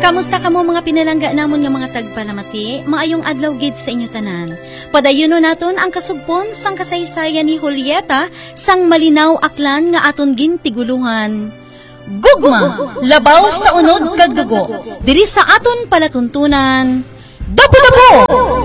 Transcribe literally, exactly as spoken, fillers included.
Kamusta kamo mga pinalangga namon nga mga tagpalamati? Maayong adlaw gid sa inyo tanan. Padayuno naton ang kasugpon sang kasaysayan ni Julieta sang malinaw aklan nga aton gintiguluhan. Gugma, labaw sa unod kag dugo. Diri sa aton palatuntunan. Dapo-dapo!